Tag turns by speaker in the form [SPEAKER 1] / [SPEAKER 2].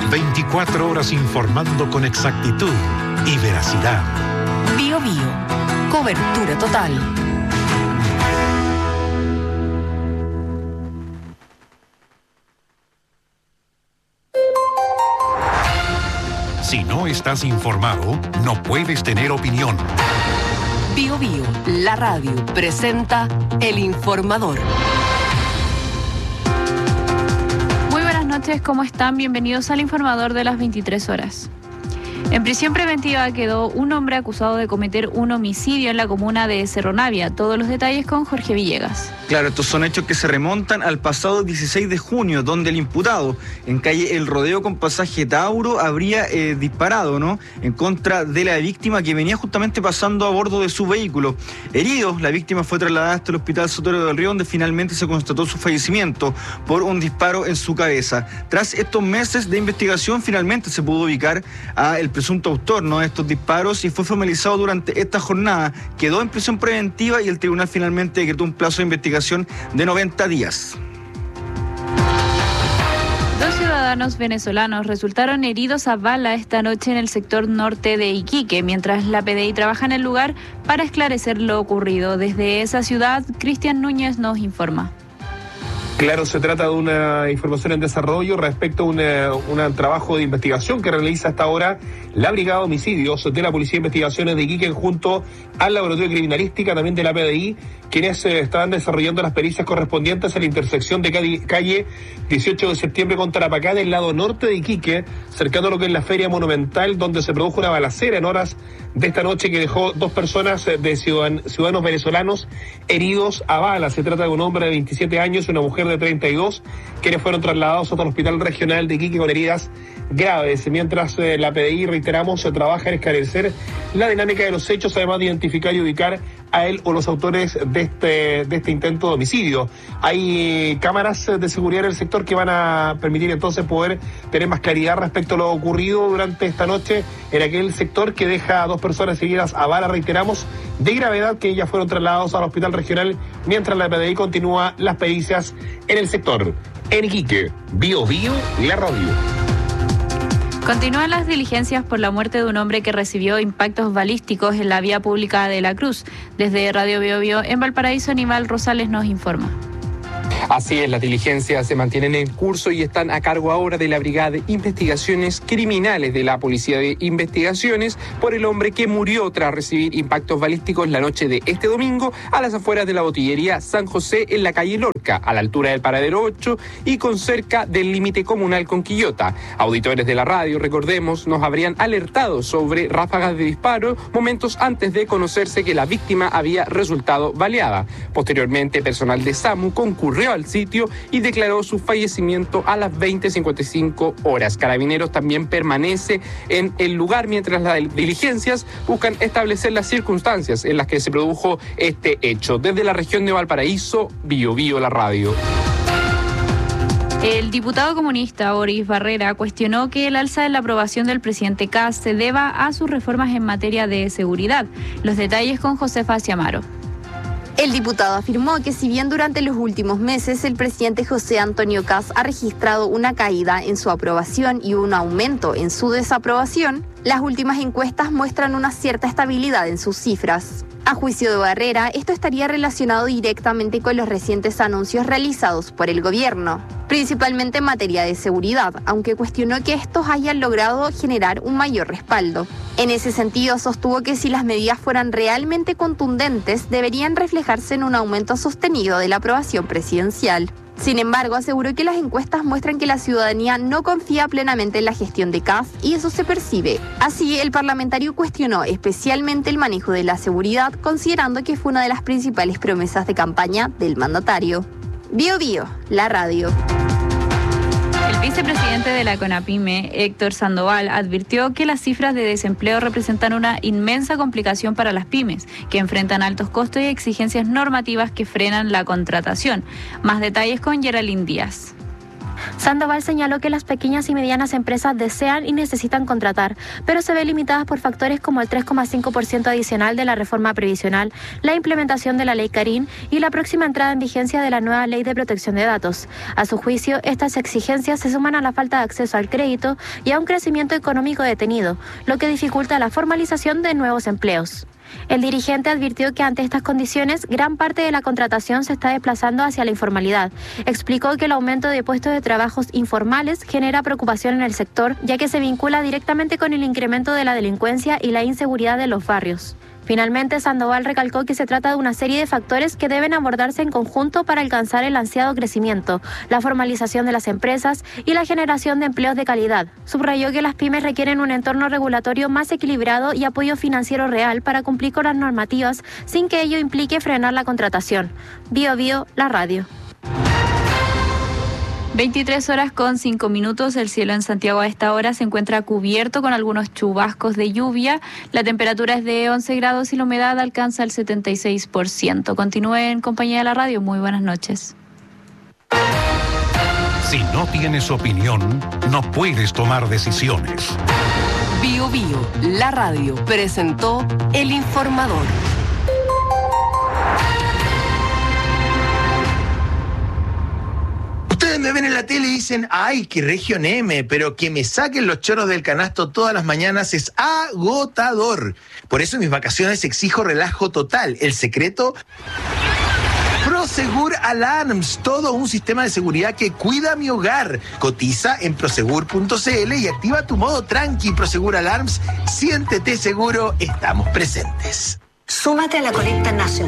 [SPEAKER 1] 24 horas informando con exactitud y veracidad.
[SPEAKER 2] Bío Bío. Cobertura total.
[SPEAKER 1] Si no estás informado, no puedes tener opinión.
[SPEAKER 2] Bío Bío, la radio, presenta El Informador.
[SPEAKER 3] Muy buenas noches, ¿cómo están? Bienvenidos al Informador de las 23 horas. En prisión preventiva quedó un hombre acusado de cometer un homicidio en la comuna de Cerro Navia. Todos los detalles con Jorge Villegas.
[SPEAKER 4] Claro, estos son hechos que se remontan al pasado 16 de junio, donde el imputado en calle El Rodeo con pasaje Tauro habría disparado, en contra de la víctima que venía justamente pasando a bordo de su vehículo. Herido, la víctima fue trasladada hasta el hospital Sotero del Río, donde finalmente se constató su fallecimiento por un disparo en su cabeza. Tras estos meses de investigación, finalmente se pudo ubicar a el presunto autor de estos disparos y fue formalizado durante esta jornada. Quedó en prisión preventiva y el tribunal finalmente decretó un plazo de investigación de 90 días.
[SPEAKER 3] Dos ciudadanos venezolanos resultaron heridos a bala esta noche en el sector norte de Iquique, mientras la PDI trabaja en el lugar para esclarecer lo ocurrido. Desde esa ciudad, Cristian Núñez nos informa.
[SPEAKER 5] Claro, se trata de una información en desarrollo respecto a un trabajo de investigación que realiza hasta ahora la Brigada de Homicidios de la Policía de Investigaciones de Iquique junto al Laboratorio de Criminalística, también de la PDI, quienes estaban desarrollando las pericias correspondientes a la intersección de calle 18 de septiembre con Tarapacá del lado norte de Iquique, cercano a lo que es la Feria Monumental, donde se produjo una balacera en horas de esta noche que dejó dos personas de ciudadanos venezolanos heridos a bala. Se trata de un hombre de 27 años y una mujer de 32, quienes fueron trasladados hasta el Hospital Regional de Iquique con heridas graves. Mientras la PDI, reiteramos, trabaja en esclarecer la dinámica de los hechos, además de identificar y ubicar a él o los autores de este intento de homicidio. Hay cámaras de seguridad en el sector que van a permitir entonces poder tener más claridad respecto a lo ocurrido durante esta noche en aquel sector que deja a dos personas heridas a bala, reiteramos, de gravedad, que ya fueron trasladados al Hospital Regional, mientras la PDI continúa las pericias en el sector. En Iquique, Bío Bío, la radio.
[SPEAKER 3] Continúan las diligencias por la muerte de un hombre que recibió impactos balísticos en la vía pública de La Cruz. Desde Radio Bío Bío en Valparaíso, Aníbal Rosales nos informa.
[SPEAKER 6] Así es, las diligencias se mantienen en curso y están a cargo ahora de la Brigada de Investigaciones Criminales de la Policía de Investigaciones por el hombre que murió tras recibir impactos balísticos la noche de este domingo a las afueras de la botillería San José en la calle Lorca, a la altura del Paradero 8 y con cerca del límite comunal con Quillota. Auditores de la radio, recordemos, nos habrían alertado sobre ráfagas de disparo momentos antes de conocerse que la víctima había resultado baleada. Posteriormente, personal de SAMU concurrió al sitio y declaró su fallecimiento a las 20:55 horas. Carabineros también permanece en el lugar mientras las diligencias buscan establecer las circunstancias en las que se produjo este hecho. Desde la región de Valparaíso, Bío Bío, la radio.
[SPEAKER 3] El diputado comunista Boris Barrera cuestionó que el alza en la aprobación del presidente Kast se deba a sus reformas en materia de seguridad. Los detalles con Josefa Ciamaro.
[SPEAKER 7] El diputado afirmó que si bien durante los últimos meses el presidente José Antonio Kast ha registrado una caída en su aprobación y un aumento en su desaprobación, las últimas encuestas muestran una cierta estabilidad en sus cifras. A juicio de Barrera, esto estaría relacionado directamente con los recientes anuncios realizados por el gobierno, principalmente en materia de seguridad, aunque cuestionó que estos hayan logrado generar un mayor respaldo. En ese sentido, sostuvo que si las medidas fueran realmente contundentes, deberían reflejarse en un aumento sostenido de la aprobación presidencial. Sin embargo, aseguró que las encuestas muestran que la ciudadanía no confía plenamente en la gestión de Kast y eso se percibe. Así, el parlamentario cuestionó especialmente el manejo de la seguridad, considerando que fue una de las principales promesas de campaña del mandatario. Bío Bío, la radio.
[SPEAKER 3] El vicepresidente de la CONAPYME, Héctor Sandoval, advirtió que las cifras de desempleo representan una inmensa complicación para las pymes, que enfrentan altos costos y exigencias normativas que frenan la contratación. Más detalles con Geraldine Díaz.
[SPEAKER 8] Sandoval señaló que las pequeñas y medianas empresas desean y necesitan contratar, pero se ven limitadas por factores como el 3,5% adicional de la reforma previsional, la implementación de la ley Carín y la próxima entrada en vigencia de la nueva ley de protección de datos. A su juicio, estas exigencias se suman a la falta de acceso al crédito y a un crecimiento económico detenido, lo que dificulta la formalización de nuevos empleos. El dirigente advirtió que ante estas condiciones, gran parte de la contratación se está desplazando hacia la informalidad. Explicó que el aumento de puestos de trabajos informales genera preocupación en el sector, ya que se vincula directamente con el incremento de la delincuencia y la inseguridad de los barrios. Finalmente, Sandoval recalcó que se trata de una serie de factores que deben abordarse en conjunto para alcanzar el ansiado crecimiento, la formalización de las empresas y la generación de empleos de calidad. Subrayó que las pymes requieren un entorno regulatorio más equilibrado y apoyo financiero real para cumplir con las normativas sin que ello implique frenar la contratación. Bio Bio, la radio.
[SPEAKER 3] 23:05. El cielo en Santiago a esta hora se encuentra cubierto con algunos chubascos de lluvia. La temperatura es de 11 grados y la humedad alcanza el 76%. Continúe en compañía de la radio. Muy buenas noches.
[SPEAKER 1] Si no tienes opinión, no puedes tomar decisiones.
[SPEAKER 2] Bio Bio, la radio, presentó El Informador.
[SPEAKER 9] Ustedes me ven en la tele y dicen, ay, qué región M, pero que me saquen los choros del canasto todas las mañanas es agotador. Por eso en mis vacaciones exijo relajo total. El secreto, Prosegur Alarms, todo un sistema de seguridad que cuida mi hogar. Cotiza en prosegur.cl y activa tu modo tranqui. Prosegur Alarms, siéntete seguro, estamos presentes.
[SPEAKER 10] Súmate a la colecta nacional.